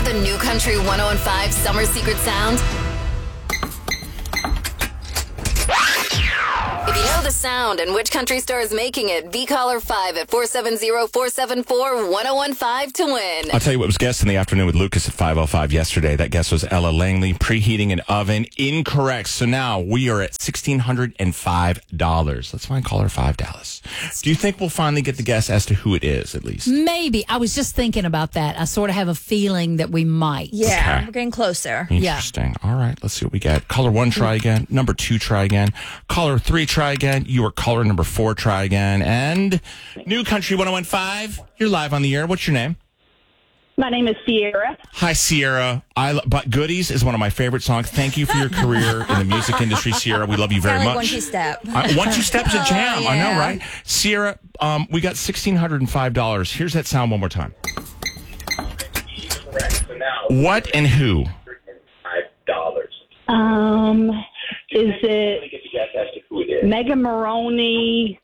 the New Country 1015 Summer Secret Sound? If you know the sound and which country star is making it, be caller 5 at 470-474-1015 to win. I'll tell you what was guessed in the afternoon with Lucas at 5:05 yesterday. That guess was Ella Langley, preheating an oven. Incorrect. So now we are at $1,605. Let's find caller 5, Dallas. Do you think we'll finally get the guess as to who it is, at least? Maybe. I was just thinking about that. I sort of have a feeling that we might. Yeah, Okay. we're getting closer. Interesting. All right, let's see what we get. Caller 1, try again. Number 2, try again. Caller 3, try again. You are caller number 4, try again. And New Country 1015, you're live on the air. What's your name? My name is Sierra. Hi, Sierra. But Goodies is one of my favorite songs. Thank you for your career in the music industry, Sierra. We love you very Kinda like much. Once You Step. Once You Step's a jam. I know, yeah. right? Sierra, we got $1,605. Here's that sound one more time. What and who? Is it Megan Maroney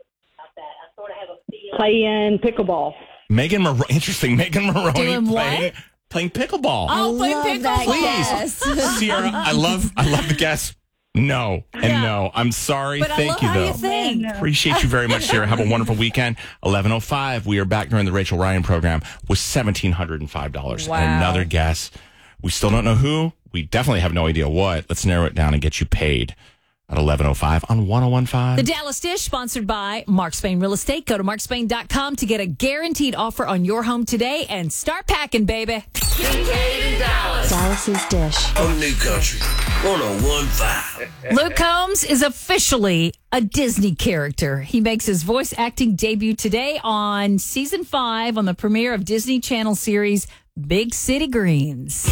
playing pickleball? Interesting. Megan Maroney Doing what? playing pickleball. Oh, Love that Please. guess. Sierra, I love the guess. No and no. I'm sorry. But I Thank love you, how though. you think. Appreciate you very much, Sierra. Have a wonderful weekend. 11:05. We are back during the Rachel Ryan program with $1,705. Wow. Another guess. We still don't know who. We definitely have no idea what. Let's narrow it down and get you paid at 11:05 on 1015. The Dallas Dish, sponsored by Mark Spain Real Estate. Go to markspain.com to get a guaranteed offer on your home today and start packing, baby. Dallas's Dish. On New Country 1015. Luke Combs is officially a Disney character. He makes his voice acting debut today on season 5 on the premiere of Disney Channel series Big City Greens.